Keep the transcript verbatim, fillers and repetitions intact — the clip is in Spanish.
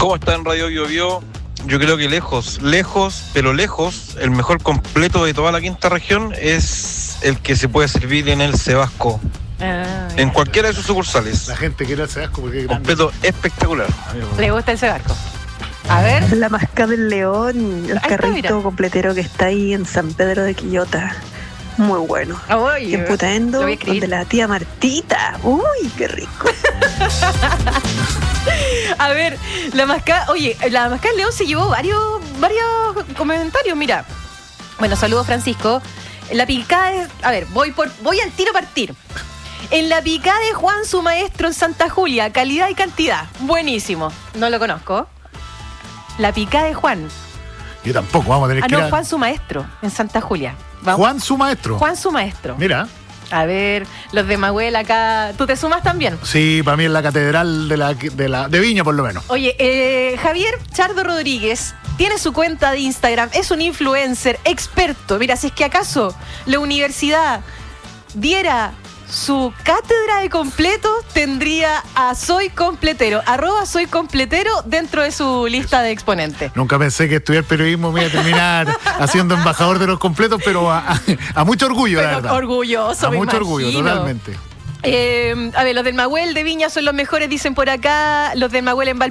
¿Cómo está en Radio Bio Bio? Yo creo que lejos, lejos, pero lejos, el mejor completo de toda la quinta región es el que se puede servir en el Sebasco. Ah, en cualquiera de sus sucursales. La gente quiere el Sebasco porque es grande. Completo espectacular. ¿Le gusta el Sebasco? A ver. La Mascada del León, el Ahí carrito está, completero que está ahí en San Pedro de Quillota. Muy bueno. Uy, y en Putaendo, lo voy a escribir. donde la tía Martita. Uy, qué rico. A ver, la mascada, oye, la mascada del León se llevó varios, varios comentarios, mira. Bueno, saludos Francisco. La picada de, a ver, voy por, voy al tiro a partir. En la picada de Juan, su maestro en Santa Julia, calidad y cantidad. Buenísimo. No lo conozco. La picada de Juan. Yo tampoco, vamos a tener Ah, que ir no, a... Juan, su maestro en Santa Julia. Vamos. Juan, su maestro. Juan, su maestro. Mira. A ver, los de Mahuel acá. ¿Tú te sumas también? Sí, para mí es la catedral de la de, la, de Viña, por lo menos. Oye, eh, Javier Chardo Rodríguez tiene su cuenta de Instagram, es un influencer experto. Mira, si es que acaso la universidad diera su cátedra de completos, tendría a Soy Completero, arroba Soy Completero dentro de su lista de exponentes. Nunca pensé que estudiar periodismo me iba a terminar haciendo embajador de los completos, pero a, a, a mucho orgullo, Pero la verdad. orgulloso, A me mucho imagino. orgullo, totalmente. Eh, a ver, los del Mahuel de Viña son los mejores, dicen por acá. Los del Mahuel en Valparaíso